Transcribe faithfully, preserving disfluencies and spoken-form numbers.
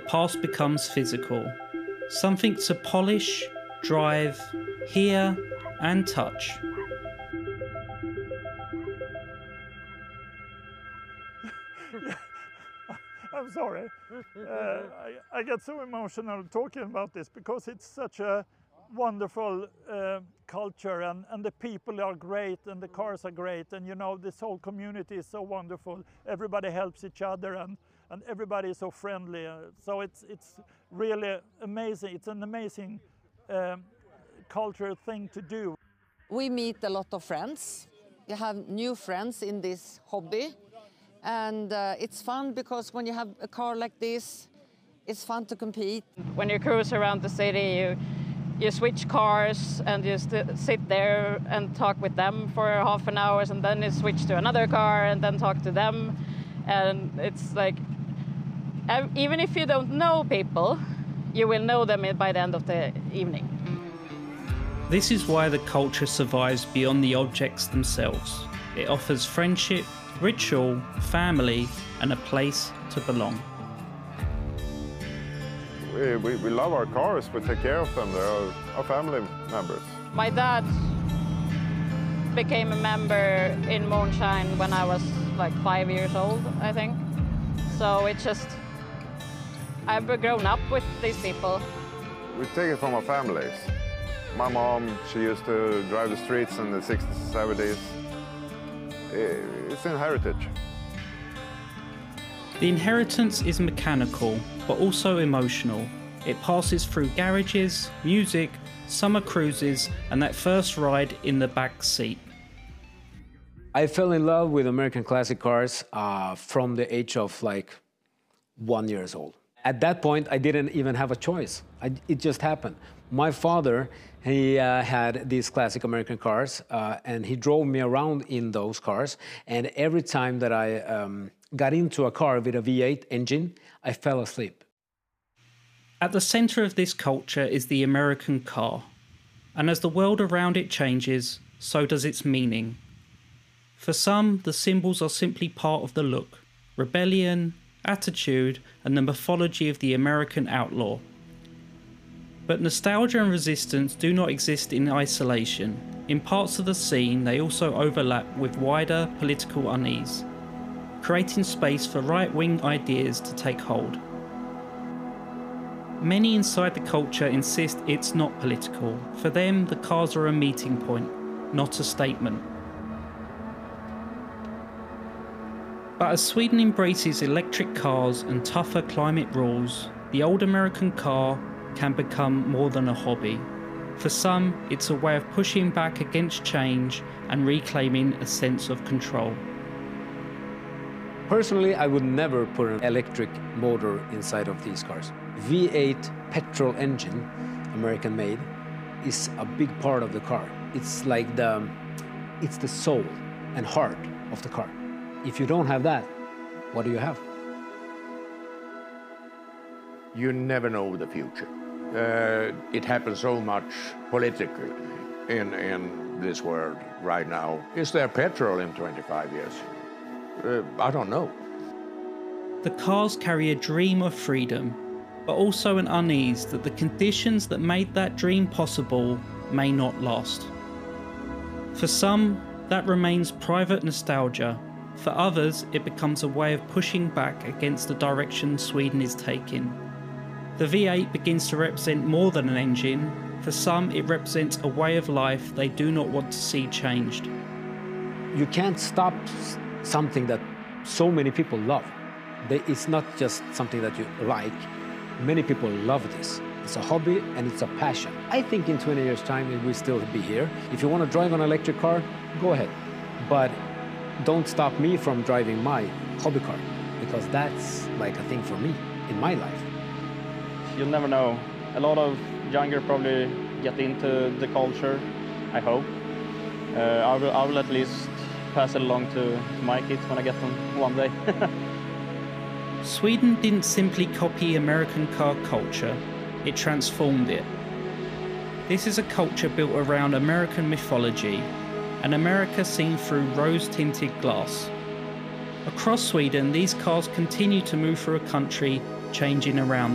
past becomes physical. Something to polish, drive, hear and touch. I'm sorry. Uh, I, I get so emotional talking about this because it's such a wonderful uh, culture, and, and the people are great and the cars are great, and you know, this whole community is so wonderful. Everybody helps each other, and, and everybody is so friendly. Uh, so it's, it's really amazing. It's an amazing um, cultural thing to do. We meet a lot of friends. You have new friends in this hobby. And uh, it's fun because when you have a car like this, it's fun to compete. When you cruise around the city, you, you switch cars and you sit there and talk with them for half an hour, and then you switch to another car and then talk to them. And it's like, even if you don't know people, you will know them by the end of the evening. This is why the culture survives beyond the objects themselves. It offers friendship, ritual, family, and a place to belong. We, we, we love our cars, we take care of them, they're our, our family members. My dad became a member in Månskine when I was like five years old, I think. So it's just, I've grown up with these people. We take it from our families. My mom, she used to drive the streets in the sixties and seventies. It's in heritage. The inheritance is mechanical, but also emotional. It passes through garages, music, summer cruises, and that first ride in the back seat. I fell in love with American classic cars uh, from the age of like one years old. At that point, I didn't even have a choice. I, it just happened. My father, he uh, had these classic American cars, uh, and he drove me around in those cars. And every time that I um, got into a car with a V eight engine, I fell asleep. At the centre of this culture is the American car. And as the world around it changes, so does its meaning. For some, the symbols are simply part of the look, rebellion, attitude, and the mythology of the American outlaw. But nostalgia and resistance do not exist in isolation. In parts of the scene, they also overlap with wider political unease, creating space for right-wing ideas to take hold. Many inside the culture insist it's not political. For them, the cars are a meeting point, not a statement. But as Sweden embraces electric cars and tougher climate rules, the old American car can become more than a hobby. For some, it's a way of pushing back against change and reclaiming a sense of control. Personally, I would never put an electric motor inside of these cars. V eight petrol engine, American made, is a big part of the car. It's like the, it's the soul and heart of the car. If you don't have that, what do you have? You never know the future. Uh, it happens so much politically in, in this world right now. Is there petrol in twenty-five years? Uh, I don't know. The cars carry a dream of freedom, but also an unease that the conditions that made that dream possible may not last. For some, that remains private nostalgia. For others, it becomes a way of pushing back against the direction Sweden is taking. The V eight begins to represent more than an engine. For some, it represents a way of life they do not want to see changed. You can't stop something that so many people love. It's not just something that you like. Many people love this. It's a hobby and it's a passion. I think in twenty years' time it will still be here. If you want to drive an electric car, go ahead. But don't stop me from driving my hobby car, because that's like a thing for me in my life. You'll never know. A lot of younger probably get into the culture, I hope. Uh, I, will, I will at least pass it along to, to my kids when I get them one day. Sweden didn't simply copy American car culture, it transformed it. This is a culture built around American mythology, an America seen through rose-tinted glass. Across Sweden, these cars continue to move through a country changing around